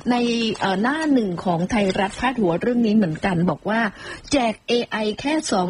ในหน้าหนึ่งของไทยรัฐพาดหัวเรื่องนี้เหมือนกันบอกว่าแจก AI แค่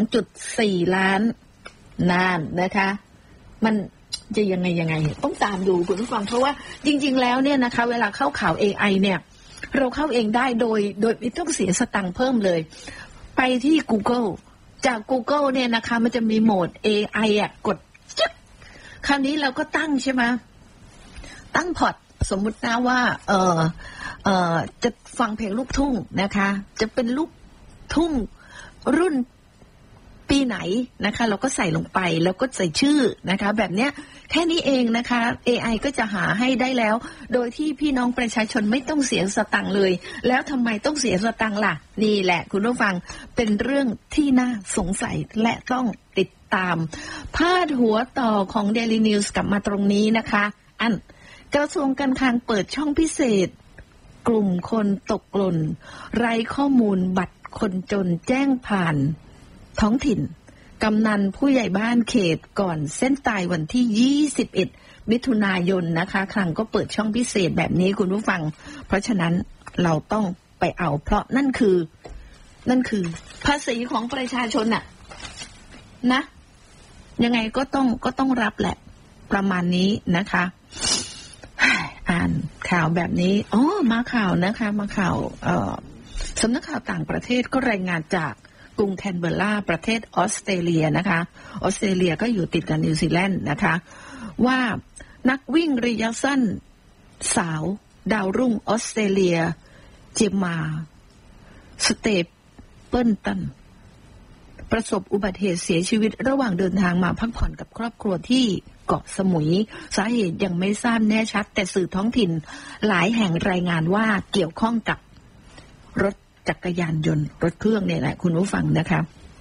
2.4 ล้านนานนะคะมันจะยังไงต้องตามดูคุณผู้ฟังเพราะว่าจริงๆแล้วเนี่ยนะคะเวลาเข้าข่าว AI เนี่ยเราเข้าเองได้โดยไม่ต้องเสียสตังค์เพิ่มเลยไปที่ Google จาก Google เนี่ยนะคะมันจะมีโหมด AI กดจึ๊กคราวนี้เราก็ตั้งใช่ไหมตั้งพอร์ตสมมุตินะว่าจะฟังเพลงลูกทุ่งนะคะจะเป็นลูกทุ่งรุ่นปีไหนนะคะเราก็ใส่ลงไปแล้วก็ใส่ชื่อนะคะแบบเนี้ยแค่นี้เองนะคะ AI ก็จะหาให้ได้แล้วโดยที่พี่น้องประชาชนไม่ต้องเสียสตังค์เลยแล้วทำไมต้องเสียสตังค์ล่ะนี่แหละคุณผู้ฟังเป็นเรื่องที่น่าสงสัยและต้องติดตามพาดหัวต่อของ Daily News กลับมาตรงนี้นะคะกระทรวงการคลังเปิดช่องพิเศษกลุ่มคนตกหล่นไร้ข้อมูลบัตรคนจนแจ้งผ่านท้องถิ่นกำนันผู้ใหญ่บ้านเขตก่อนเส้นตายวันที่21มิถุนายนนะคะคลังก็เปิดช่องพิเศษแบบนี้คุณผู้ฟังเพราะฉะนั้นเราต้องไปเอาเพราะนั่นคือภาษีของประชาชนน่ะนะยังไงก็ต้องรับแหละประมาณนี้นะคะอ่านข่าวแบบนี้มาข่าวนะคะมาข่าวสำนักข่าวต่างประเทศก็รายงานจากกรุงแคนเบอร์ราประเทศออสเตรเลียนะคะออสเตรเลียก็อยู่ติดกับนิวซีแลนด์นะคะว่านักวิ่งระยะสั้นสาวดาวรุ่งออสเตรเลียเจมมาสเตเปิลตันประสบอุบัติเหตุเสียชีวิตระหว่างเดินทางมาพักผ่อนกับครอบครัวที่เกาะสมุยสาเหตุยังไม่ทราบแน่ชัดแต่สื่อท้องถิ่นหลายแห่งรายงานว่าเกี่ยวข้องกับรถจักรยานยนต์รถเครื่องเนี่ยแหละคุณผู้ฟังนะคะ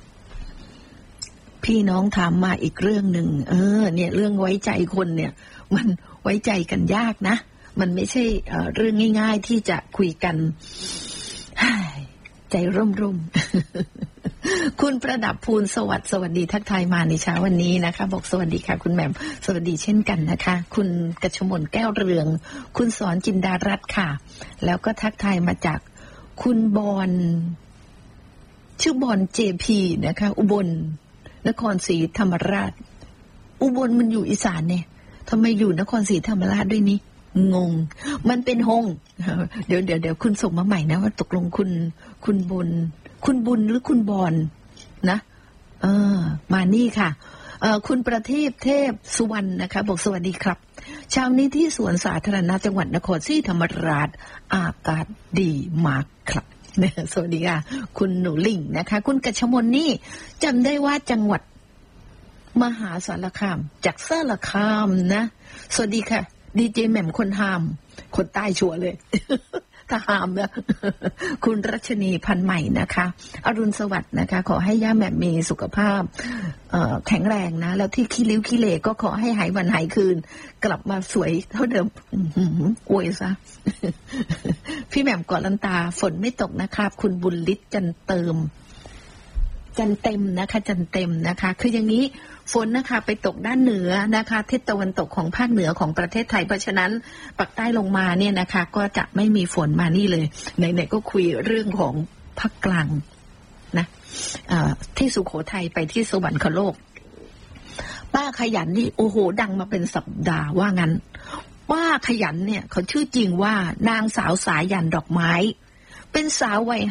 พี่น้องถามมาอีกเรื่องหนึ่งเนี่ยเรื่องไว้ใจคนเนี่ยมันไว้ใจกันยากนะมันไม่ใช่เรื่องง่ายๆที่จะคุยกันใจร่มๆคุณประดับภูลสวัสดีทักทายมาในเช้าวันนี้นะคะบอกสวัสดีค่ะคุณแหม่มสวัสดีเช่นกันนะคะคุณกชมนแก้วเรืองคุณสอนจินดารัตน์ค่ะแล้วก็ทักทายมาจากคุณบอนชื่อบอนเจพีนะคะอุบลนครศรีธรรมราชอุบลมันอยู่อีสานเนี่ยทำไมอยู่นครศรีธรรมราชด้วยนี่งงมันเป็นฮงเดี๋ยวคุณส่งมาใหม่นะว่าตกลงคุณบุญหรือคุณบอนนะมานี่ค่ะคุณประทีปเทพสุวรรณนะคะบอกสวัสดีครับเช้านี้ที่สวนสาธารณะจังหวัดนครศรีธรรมราชอากาศดีมากครับสวัสดีค่ะคุณหนูลิงนะคะคุณกชมนนี่จำได้ว่าจังหวัดมหาสารคามจากสารคามนะสวัสดีค่ะดีเจแหม่มคนหามคนใต้ชัวร์เลยถ้าหามนะคุณรัชนีพันใหม่นะคะอรุณสวัสดิ์นะคะขอให้ย่าแหม่มมีสุขภาพแข็งแรงนะแล้วที่ขี้ริ้วขี้เหร่ก็ขอให้หายวันหายคืนกลับมาสวยเท่าเดิมอวยซะพี่แหม่มกอลันตาฝนไม่ตกนะครับคุณบุญฤทธิ์จันเต็มนะคะจันเต็มนะคะคืออย่างนี้ฝนนะคะไปตกด้านเหนือนะคะทิศตะวันตกของภาคเหนือของประเทศไทยเพราะฉะนั้นปักใต้ลงมาเนี่ยนะคะก็จะไม่มีฝนมานี่เลยไหนๆก็คุยเรื่องของภาคกลางนะที่สุโขทัยไปที่สวรรคโลกป้าขยันนี่โอ้โหดังมาเป็นสัปดาห์ว่างั้นป้าขยันเนี่ยเขาชื่อจริงว่านางสาวสายันดอกไม้เป็นสาววัย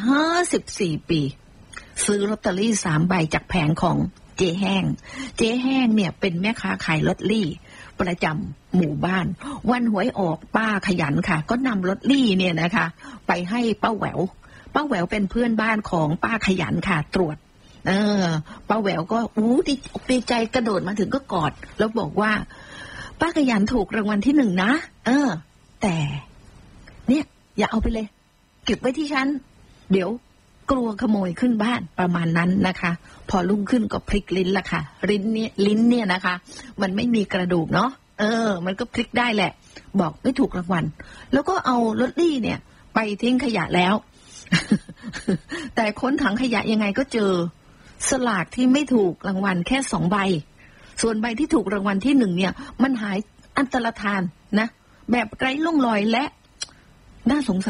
54 ปีซื้อลอตเตอรี่3 ใบจากแผงของเจ๊แห้งเนี่ยเป็นแม่ค้าขายลอตเตอรี่ประจำหมู่บ้านวันหวยออกป้าขยันค่ะก็นำลอตเตอรี่เนี่ยนะคะไปให้ป้าแหววเป็นเพื่อนบ้านของป้าขยันค่ะตรวจป้าแหววก็ดีใจกระโดดมาถึงก็กอดแล้วบอกว่าป้าขยันถูกรางวัลที่1นะแต่เนี่ยอย่าเอาไปเลยเก็บไว้ที่ฉันเดี๋ยวกลัวขโมยขึ้นบ้านประมาณนั้นนะคะพอรุ่งขึ้นก็พลิกลิ้นละค่ะลิ้นเนี่ยนะคะมันไม่มีกระดูกเนาะมันก็พลิกได้แหละบอกไม่ถูกรางวัลแล้วก็เอาลอตเตอรี่เนี่ยไปทิ้งขยะแล้ว แต่ค้นถังขยะยังไงก็เจอสลากที่ไม่ถูกรางวัลแค่2 ใบส่วนใบที่ถูกรางวัลที่1เนี่ยมันหายอันตรธานนะแบบไร้ร่องรอยและน่าสงสาร